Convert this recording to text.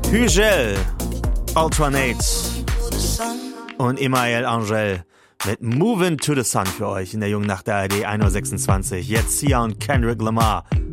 Hügel, Alternate und Emael Angel mit Moving to the Sun für euch in der jungen Nacht der ARD 1.26 Uhr. Jetzt Sia und Kendrick Lamar